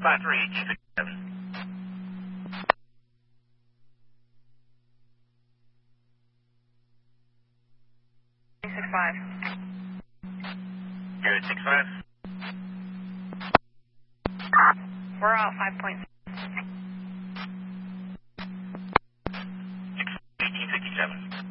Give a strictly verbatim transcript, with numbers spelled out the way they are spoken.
five three, eighteen fifty-seven. six five. Good, six five. We're out five point six. eighteen fifty-seven.